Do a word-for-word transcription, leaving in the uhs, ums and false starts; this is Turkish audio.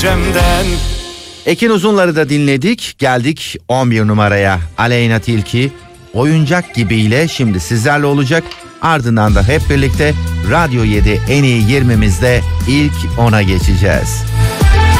Cem'den. Ekin Uzunlar'ı da dinledik. Geldik on bir numaraya. Aleyna Tilki Oyuncak Gibiyle şimdi sizlerle olacak. Ardından da hep birlikte Radyo yedi en iyi yirmimizde ilk ona geçeceğiz.